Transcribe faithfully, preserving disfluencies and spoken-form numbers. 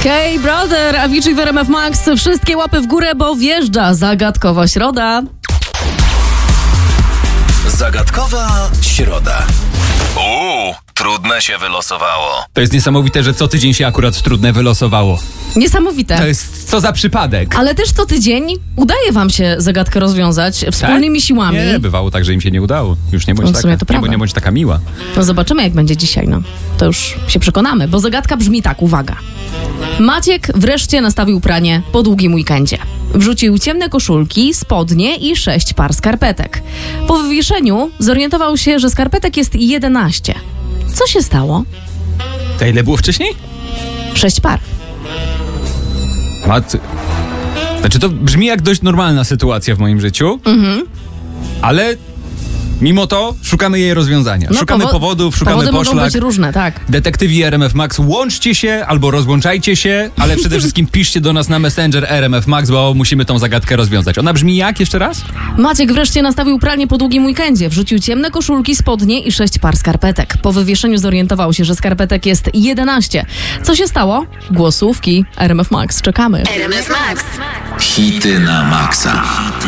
K-Brother, Avicii w R M F Max. Wszystkie łapy w górę, bo wjeżdża zagadkowa środa. Zagadkowa środa. Uuu, trudne się wylosowało. To jest niesamowite, że co tydzień się akurat trudne wylosowało. Niesamowite. To jest co za przypadek. Ale też co tydzień udaje wam się zagadkę rozwiązać wspólnymi tak? siłami. Nie, bywało tak, że im się nie udało. Już nie bądź, No w sumie taka, to nie, prawda. nie bądź taka miła. No zobaczymy, jak będzie dzisiaj, no. To już się przekonamy, bo zagadka brzmi tak, uwaga. Maciek wreszcie nastawił pranie po długim weekendzie. Wrzucił ciemne koszulki, spodnie i sześć par skarpetek. Po wywieszeniu zorientował się, że skarpetek jest jedenaście. Co się stało? To ile było wcześniej? Sześć par. Mat... Znaczy to brzmi jak dość normalna sytuacja w moim życiu, mhm. ale mimo to szukamy jej rozwiązania. No, szukamy powo- powodów, szukamy powody poszlak. mogą być różne, tak. Detektywi R M F Max, łączcie się albo rozłączajcie się, ale przede wszystkim piszcie do nas na Messenger R M F Max, bo musimy tą zagadkę rozwiązać. Ona brzmi jak? Jeszcze raz? Maciek wreszcie nastawił pranie po długim weekendzie. Wrzucił ciemne koszulki, spodnie i sześć par skarpetek. Po wywieszeniu zorientował się, że skarpetek jest jedenaście. Co się stało? Głosówki R M F Max. Czekamy. R M F Max. Hity na maksa.